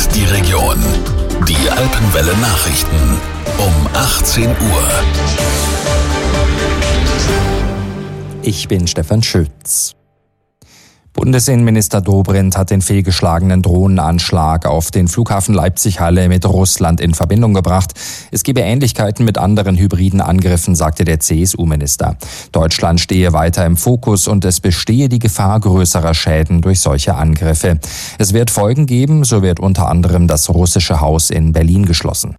und die Region. Die Alpenwelle Nachrichten um 18 Uhr. Ich bin Stefan Schütz. Bundesinnenminister Dobrindt hat den fehlgeschlagenen Drohnenanschlag auf den Flughafen Leipzig-Halle mit Russland in Verbindung gebracht. Es gebe Ähnlichkeiten mit anderen hybriden Angriffen, sagte der CSU-Minister. Deutschland stehe weiter im Fokus und es bestehe die Gefahr größerer Schäden durch solche Angriffe. Es wird Folgen geben, so wird unter anderem das russische Haus in Berlin geschlossen.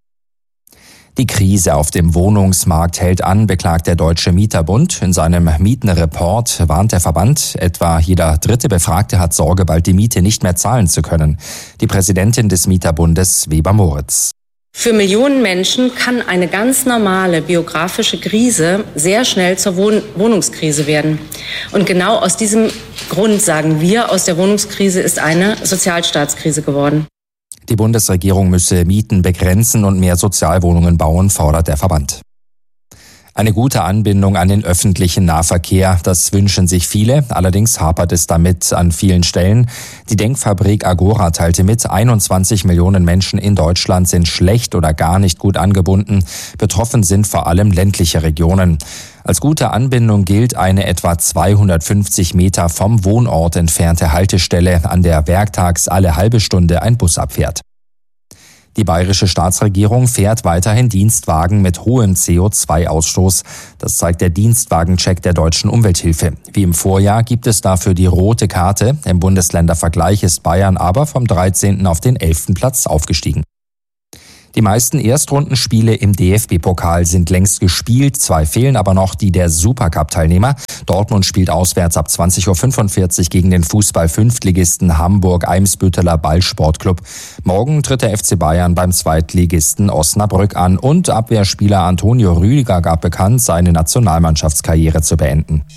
Die Krise auf dem Wohnungsmarkt hält an, beklagt der Deutsche Mieterbund. In seinem Mietenreport warnt der Verband, etwa jeder dritte Befragte hat Sorge, bald die Miete nicht mehr zahlen zu können. Die Präsidentin des Mieterbundes, Weber Moritz. Für Millionen Menschen kann eine ganz normale biografische Krise sehr schnell zur Wohnungskrise werden. Und genau aus diesem Grund sagen wir, aus der Wohnungskrise ist eine Sozialstaatskrise geworden. Die Bundesregierung müsse Mieten begrenzen und mehr Sozialwohnungen bauen, fordert der Verband. Eine gute Anbindung an den öffentlichen Nahverkehr, das wünschen sich viele. Allerdings hapert es damit an vielen Stellen. Die Denkfabrik Agora teilte mit, 21 Millionen Menschen in Deutschland sind schlecht oder gar nicht gut angebunden. Betroffen sind vor allem ländliche Regionen. Als gute Anbindung gilt eine etwa 250 Meter vom Wohnort entfernte Haltestelle, an der werktags alle halbe Stunde ein Bus abfährt. Die bayerische Staatsregierung fährt weiterhin Dienstwagen mit hohem CO2-Ausstoß. Das zeigt der Dienstwagencheck der Deutschen Umwelthilfe. Wie im Vorjahr gibt es dafür die rote Karte. Im Bundesländervergleich ist Bayern aber vom 13. auf den 11. Platz aufgestiegen. Die meisten Erstrundenspiele im DFB-Pokal sind längst gespielt. 2 fehlen aber noch, die der Supercup-Teilnehmer. Dortmund spielt auswärts ab 20.45 Uhr gegen den Fußball-Fünftligisten Hamburg-Eimsbütteler Ballsportclub. Morgen tritt der FC Bayern beim Zweitligisten Osnabrück an und Abwehrspieler Antonio Rüdiger gab bekannt, seine Nationalmannschaftskarriere zu beenden.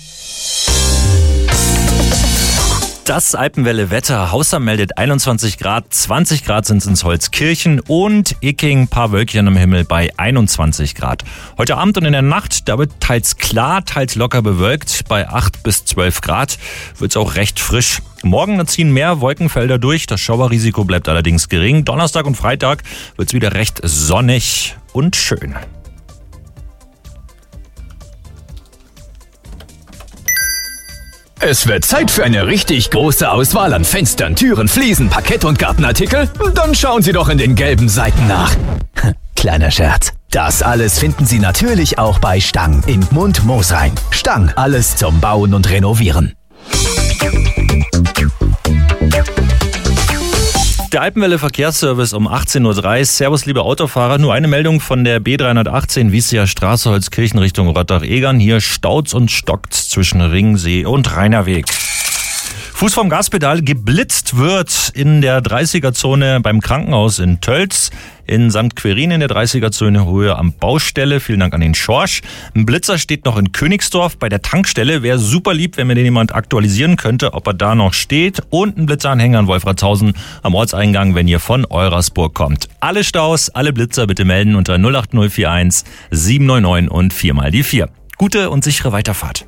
Das Alpenwelle-Wetter. Hausam meldet 21 Grad, 20 Grad sind es in Holzkirchen und Icking, paar Wölkchen am Himmel bei 21 Grad. Heute Abend und in der Nacht, da wird teils klar, teils locker bewölkt. Bei 8 bis 12 Grad wird es auch recht frisch. Morgen ziehen mehr Wolkenfelder durch, das Schauerrisiko bleibt allerdings gering. Donnerstag und Freitag wird es wieder recht sonnig und schön. Es wird Zeit für eine richtig große Auswahl an Fenstern, Türen, Fliesen, Parkett und Gartenartikel? Dann schauen Sie doch in den gelben Seiten nach. Kleiner Scherz. Das alles finden Sie natürlich auch bei Stang in Gmund-Mosrhein. Stang, alles zum Bauen und Renovieren. Der Alpenwelle Verkehrsservice um 18.03 Uhr. Servus, liebe Autofahrer. Nur eine Meldung von der B318 Wiesseer Straße, Holzkirchen Richtung Rottach-Egern. Hier staut's und stockt's zwischen Ringsee und Rainerweg. Fuß vom Gaspedal, geblitzt wird in der 30er-Zone beim Krankenhaus in Tölz, in St. Querin in der 30er-Zone Höhe am Baustelle. Vielen Dank an den Schorsch. Ein Blitzer steht noch in Königsdorf bei der Tankstelle. Wäre super lieb, wenn mir den jemand aktualisieren könnte, ob er da noch steht. Und ein Blitzeranhänger in Wolfratshausen am Ortseingang, wenn ihr von Eurasburg kommt. Alle Staus, alle Blitzer bitte melden unter 08041 799 und 4 mal die 4. Gute und sichere Weiterfahrt.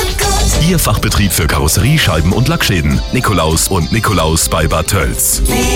Ihr Fachbetrieb für Karosserie, Scheiben und Lackschäden. Nikolaus und Nikolaus bei Bad Tölz.